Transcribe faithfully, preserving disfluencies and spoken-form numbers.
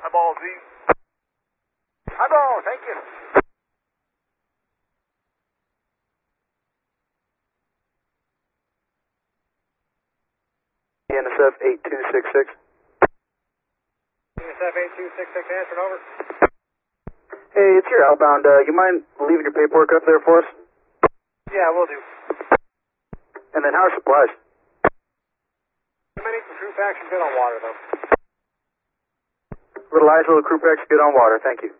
Highball Z. Highball, thank you. N S F eight two six six. N S F eight two six six, answering over. Hey, it's your outbound. Uh, you mind leaving your paperwork up there for us? Yeah, we'll do. And then how are supplies? How many for crew packs and good on water, though? Little eyes, little crew packs, good on water. Thank you.